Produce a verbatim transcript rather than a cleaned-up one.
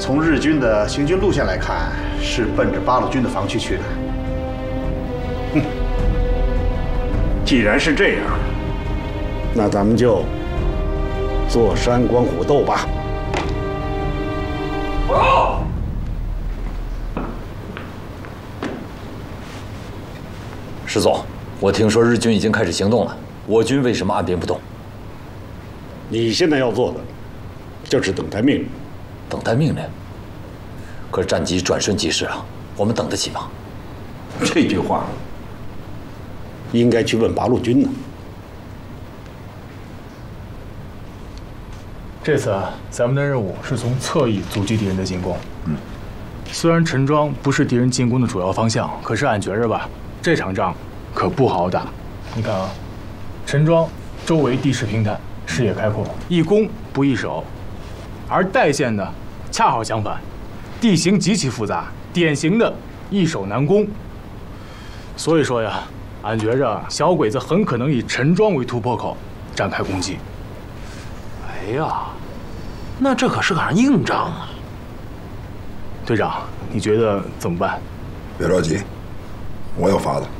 从日军的行军路线来看，是奔着八路军的防区去的。 哼，既然是这样，那咱们就坐山观虎斗吧。 报！ 石总，我听说日军已经开始行动了，我军为什么按兵不动？ 你现在要做的，就是等待命令。 等待命令？可是战机转瞬即逝啊，我们等得起吗？ 这句话应该去问八路军呢。 这次啊，咱们的任务是从侧翼阻击敌人的进攻。嗯，虽然陈庄不是敌人进攻的主要方向，可是俺觉着吧，这场仗可不好打。你看啊，陈庄周围地势平坦，视野开阔，易攻不易守；而代县呢，恰好相反，地形极其复杂，典型的易守难攻。所以说呀，俺觉着小鬼子很可能以陈庄为突破口，展开攻击。 哎呀，那这可是场硬仗啊！ 队长，你觉得怎么办？ 别着急，我有法子。